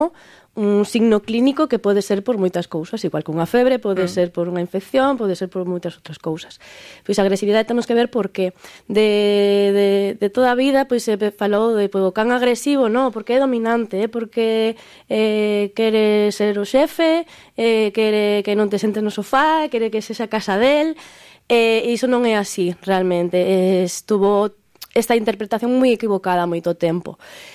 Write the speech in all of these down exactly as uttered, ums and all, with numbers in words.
un signo clínico que pode ser por moitas cousas, igual que unha febre, pode mm. ser por unha infección, pode ser por moitas outras cousas. Pois a agresividade temos que ver porque de, de, de toda a vida pois se falou de pois, o can agresivo, no, porque é dominante, eh, porque eh, quere ser o xefe, eh, quere que non te sentes no sofá, quere que sexa a casa del, e eh, iso non é así, realmente. Eh, estuvo esta interpretación moi equivocada moito tempo.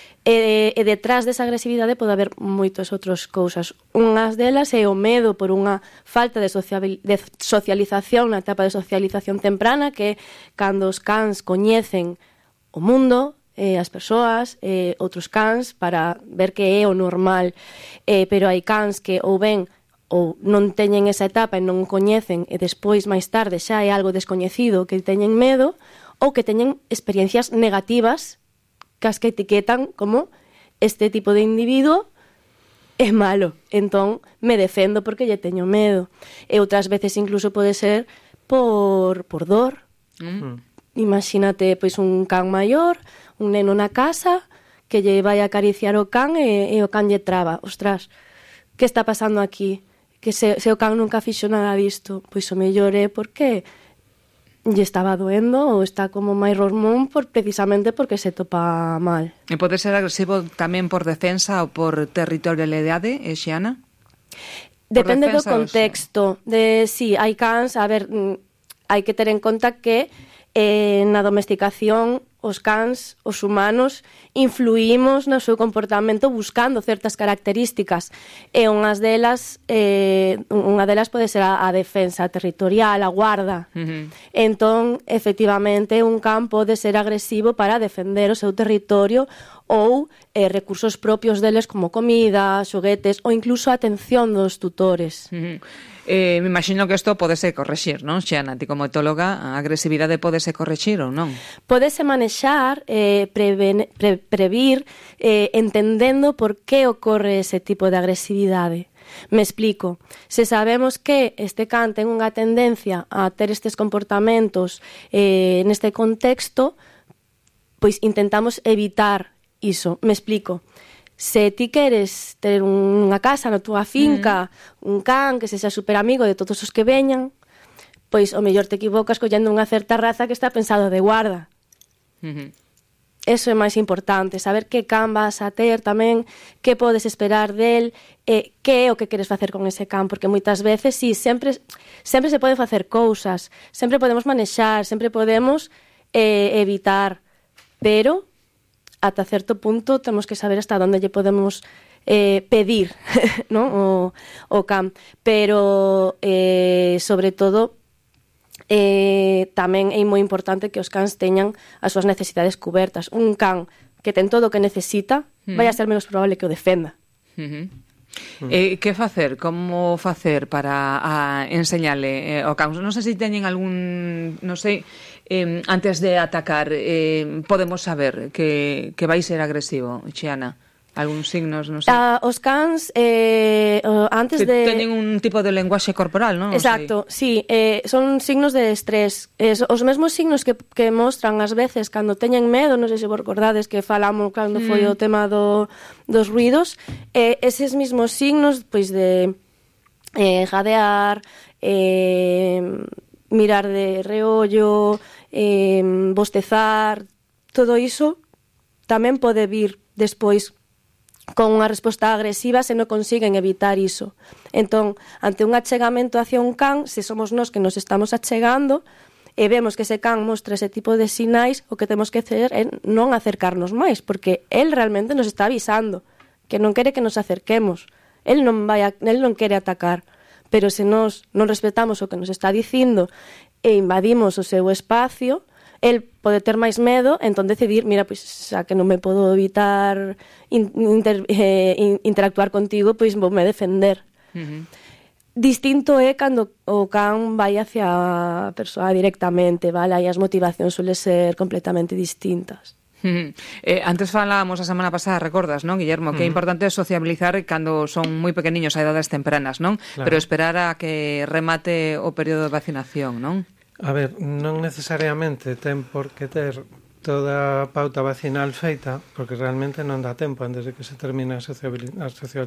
E, e detrás desa agresividade pode haber moitas outras cousas. Unhas delas é o medo por unha falta de, de socialización na etapa de socialización temprana, que cando os cans coñecen o mundo, eh, as persoas, eh, outros cans, para ver que é o normal. Eh, pero hai cans que ou ben ou non teñen esa etapa e non coñecen e despois, máis tarde, xa é algo descoñecido que teñen medo, ou que teñen experiencias negativas cas que etiquetan como este tipo de individuo é malo, entón me defendo porque lle teño medo. E outras veces incluso pode ser por, por dor. Mm. Imagínate, pois, un can maior, un neno na casa, que lle vai a acariciar o can e, e o can lle traba. Ostras, que está pasando aquí? Que se, se o can nunca fixo nada disto, pois o mellor é porque lle estaba doendo ou está como máis rosmón por, precisamente porque se topa mal. E pode ser agresivo tamén por defensa ou por territorialidade, eh, Xiana? Depende do contexto. De, sí, hai cans, a ver, hai que ter en conta que eh, na domesticación os cans, os humanos, influímos no seu comportamento buscando certas características. E unhas delas, eh, unha delas pode ser a, a defensa territorial, a guarda. Uh-huh. Entón, efectivamente, un can pode ser agresivo para defender o seu territorio ou eh, recursos propios deles como comida, xoguetes ou incluso a atención dos tutores. Uh-huh. Eh, me imagino que isto podese correxir, non, Xiana? Ti como etóloga, a agresividade podese correxir ou non? Podese manexar, eh, preven, pre, previr, eh, entendendo por que ocorre ese tipo de agresividade. Me explico. Se sabemos que este can ten unha tendencia a ter estes comportamentos eh, neste contexto, pois intentamos evitar iso. Me explico. Se ti queres ter unha casa na túa finca, mm. un can que sexa super amigo de todos os que veñan, pois o mellor te equivocas collendo unha certa raza que está pensado de guarda. Mm-hmm. Eso é máis importante, saber que can vas a ter tamén, que podes esperar del, eh, que é o que queres facer con ese can, porque moitas veces, sí, sempre, sempre se poden facer cousas, sempre podemos manexar, sempre podemos eh, evitar, pero ata certo punto temos que saber hasta onde lle podemos eh, pedir, ¿no? o, o can. Pero, eh, sobre todo, eh, tamén é moi importante que os cans teñan as súas necesidades cubertas. Un can que ten todo o que necesita, mm. vai a ser menos probable que o defenda. Uh-huh. Mm. Eh, que facer? Como facer para a, enseñarle eh, ao can? Non sei se teñen algún, non sei, eh, antes de atacar, eh, podemos saber que, que vai ser agresivo, Xiana? Algúns signos, non sei. Ah, os cans, eh, antes que de... teñen un tipo de lenguaxe corporal, non? Exacto, sí, eh, son signos de estrés. Eh, os mesmos signos que, que mostran ás veces cando teñen medo, non sei se vos recordades que falamos cando mm. foi o tema do, dos ruidos, eh, eses mesmos signos, pois de eh, jadear, eh, mirar de reollo, eh, bostezar, todo iso tamén pode vir despois con unha resposta agresiva se non consiguen evitar iso. Entón, ante un achegamento hacia un can, se somos nós que nos estamos achegando e vemos que ese can mostra ese tipo de sinais, o que temos que hacer é non acercarnos máis, porque el realmente nos está avisando que non quere que nos acerquemos. El non vai a, el non quere atacar, pero se nós non respetamos o que nos está dicindo e invadimos o seu espacio, el pode ter máis medo, entón decidir, mira, pois xa que non me podo evitar in, inter, eh, in, interactuar contigo, pois voume defender. Uh-huh. Distinto é cando o can vai hacia a persoa directamente, vale? Aí as motivacións suelen ser completamente distintas. Uh-huh. Eh, antes falábamos a semana pasada, recordas, non, Guillermo, uh-huh. que é importante sociabilizar cando son moi pequeniños a edades tempranas, non? Claro. Pero esperar a que remate o período de vacinación, non? A ver, non necesariamente ten por que ter toda a pauta vacinal feita, porque realmente non dá tempo antes de que se termine a